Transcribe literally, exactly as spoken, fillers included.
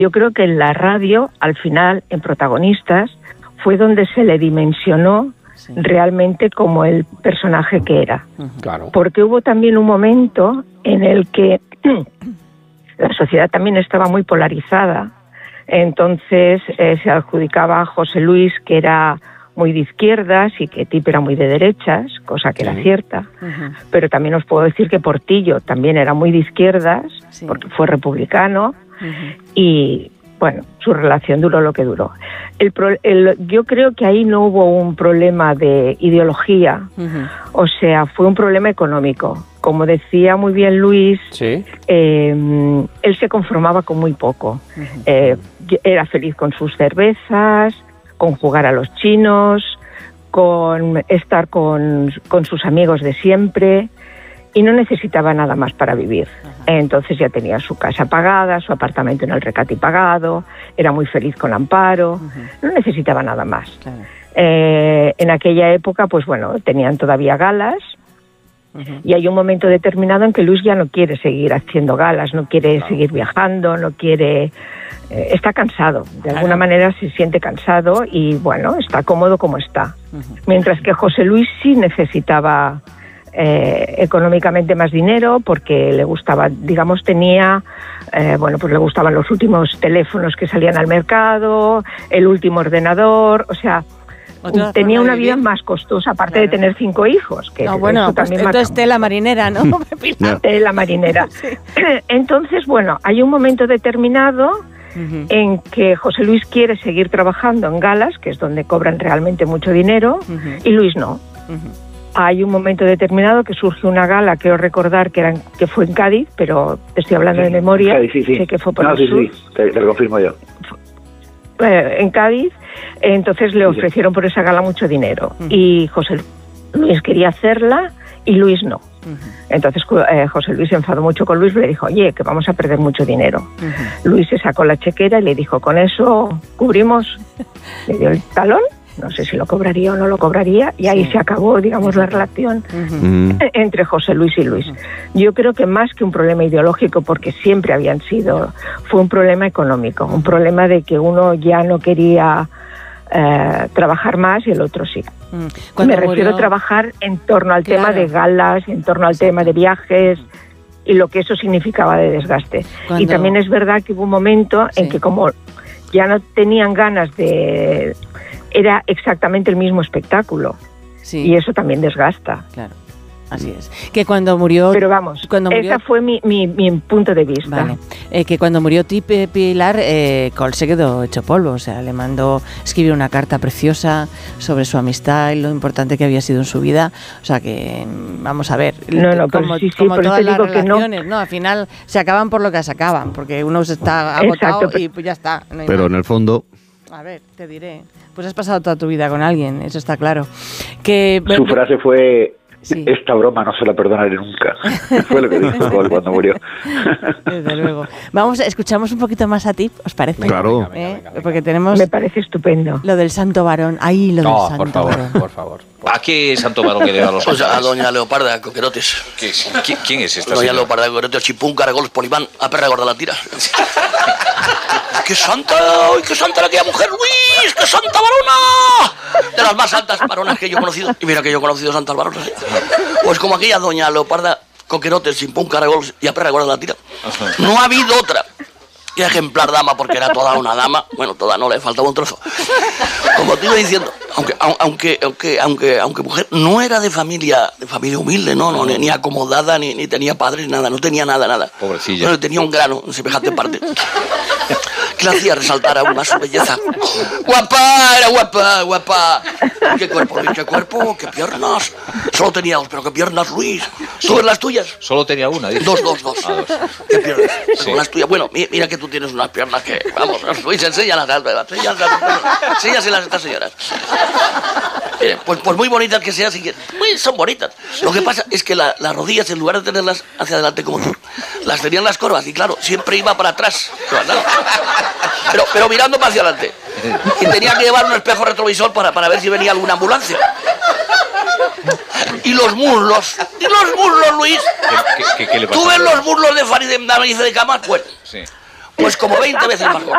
Yo creo que en la radio, al final, en Protagonistas, fue donde se le dimensionó sí. realmente como el personaje que era. Claro. Porque hubo también un momento en el que la sociedad también estaba muy polarizada, entonces eh, se adjudicaba a José Luis que era muy de izquierdas y que Tip era muy de derechas, cosa que sí. era cierta, uh-huh. pero también os puedo decir que Portillo también era muy de izquierdas, sí. porque fue republicano, uh-huh. y bueno, su relación duró lo que duró. El, pro, el, yo creo que ahí no hubo un problema de ideología, uh-huh. o sea, fue un problema económico. Como decía muy bien Luis, ¿sí? eh, él se conformaba con muy poco. Uh-huh. Eh, era feliz con sus cervezas, con jugar a los chinos, con estar con, con sus amigos de siempre, y no necesitaba nada más para vivir. Uh-huh. Entonces ya tenía su casa pagada, su apartamento en el Recati pagado, era muy feliz con Amparo, uh-huh. no necesitaba nada más. Claro. Eh, en aquella época, pues bueno, tenían todavía galas, uh-huh. y hay un momento determinado en que Luis ya no quiere seguir haciendo galas, no quiere claro. seguir viajando, no quiere... Eh, está cansado, de claro. alguna manera se siente cansado y bueno, está cómodo como está. Uh-huh. Mientras que José Luis sí necesitaba... Eh, económicamente más dinero porque le gustaba, digamos, tenía, eh, bueno, pues le gustaban los últimos teléfonos que salían al mercado, el último ordenador, o sea, tenía una vida más costosa, aparte claro. de tener cinco hijos. Que no, bueno, eso también pues entonces tela marinera, ¿no? Tela marinera. Sí. Entonces, bueno, hay un momento determinado uh-huh. en que José Luis quiere seguir trabajando en galas, que es donde cobran realmente mucho dinero, uh-huh. y Luis no. Uh-huh. Hay un momento determinado que surge una gala, creo recordar que, era, que fue en Cádiz, pero te estoy hablando sí, de memoria. Cádiz, sí, sí. Sé que fue por no, el sí, sur. sí, te, te lo confirmo yo. Eh, en Cádiz, entonces le ofrecieron por esa gala mucho dinero. Uh-huh. Y José Luis quería hacerla y Luis no. Uh-huh. Entonces eh, José Luis se enfadó mucho con Luis y le dijo, oye, que vamos a perder mucho dinero. Uh-huh. Luis se sacó la chequera y le dijo, con eso cubrimos. Le dio el talón. No sé si lo cobraría o no lo cobraría, y ahí sí. se acabó, digamos, la relación uh-huh. entre José Luis y Luis. Yo creo que más que un problema ideológico, porque siempre habían sido, fue un problema económico, un problema de que uno ya no quería eh, trabajar más y el otro sí. Uh-huh. Me refiero murió... a trabajar en torno al claro. tema de galas, en torno al tema de viajes, y lo que eso significaba de desgaste. Cuando... Y también es verdad que hubo un momento sí. en que como ya no tenían ganas de... era exactamente el mismo espectáculo. Sí. Y eso también desgasta. Claro, así es. Que cuando murió... Pero vamos, cuando murió, ese fue mi, mi, mi punto de vista. Vale. Eh, que cuando murió Tip Pilar, eh, Cole se quedó hecho polvo. O sea, le mandó escribir una carta preciosa sobre su amistad y lo importante que había sido en su vida. O sea que, vamos a ver, no, no, como, sí, sí, como todas las relaciones, no. no, al final se acaban por lo que se acaban, porque uno se está agotado. Exacto, y pues ya está. No pero en el fondo... A ver, te diré. Pues has pasado toda tu vida con alguien, eso está claro. Que su frase fue, sí. esta broma no se la perdonaré nunca. Fue lo que dijo Cole cuando murió. Desde luego. Vamos, escuchamos un poquito más a Tip, ¿os parece? Claro. Venga, venga, venga, venga. Porque tenemos... Me parece estupendo. Lo del santo varón. Ahí lo no, del santo por favor, varón. por favor. ¿A qué santo varón que le da los Pues a doña Leoparda Coquerotes. ¿Qué, ¿Quién, ¿Quién es esta Doña señora? Leoparda Coquerotes, chipún, caragoles, polimán, a perra gorda la tira. ¡Qué santa! ¡Ay, qué santa era aquella mujer, Luis! ¡Qué santa varona! De las más santas varonas que yo he conocido. Y mira que yo he conocido santas varonas. ¿eh? Pues como aquella doña Leoparda Coquerotes, chipún, caragoles y a perra gorda la tira. No ha habido otra. Qué ejemplar dama, porque era toda una dama. Bueno, toda no, le faltaba un trozo. Como te iba diciendo, aunque, aunque, aunque, aunque, aunque mujer no era de familia, de familia humilde, no, no, ni, ni acomodada, ni, ni tenía padres, nada, no tenía nada, nada. Pobrecilla. Bueno, tenía un grano en semejante parte. Que le hacía resaltar aún más su belleza. ¡Guapa! Era guapa, guapa. ¡Qué cuerpo, Luis! ¡Qué cuerpo! ¡Qué piernas! Solo tenía dos, pero qué piernas, Luis. ¿Tú ves las tuyas? Solo tenía una, dice. Dos, dos, dos. Ah, dos. ¿Qué piernas? Sí. Con las tuyas. Bueno, mira que tú tienes unas piernas que... Vamos, Luis, enséñalas. Enséñalas, enséñalas a estas señoras. Miren, pues, pues muy bonitas que sean, sí que muy, son bonitas. Lo que pasa es que la, las rodillas, en lugar de tenerlas hacia adelante como tú, las tenían las corvas y claro, siempre iba para atrás. Pero, pero mirando para hacia adelante. Y tenía que llevar un espejo retrovisor para, para ver si venía alguna ambulancia. Y los muslos, y los muslos, Luis. ¿Qué, qué, qué le pasa? ¿Tú ves los muslos de Farid Nariz de Camas? Pues, sí. pues como veinte veces más cortos.